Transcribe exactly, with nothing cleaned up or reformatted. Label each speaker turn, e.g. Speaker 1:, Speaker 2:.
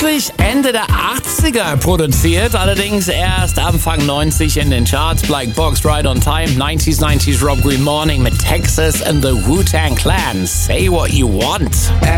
Speaker 1: eigentlich Ende der achtziger produziert, allerdings erst Anfang neunzig in den Charts. Black Box, Right on Time, neunziger, neunziger Rob Green Morning mit Texas and the Wu-Tang Clan. Say what you want.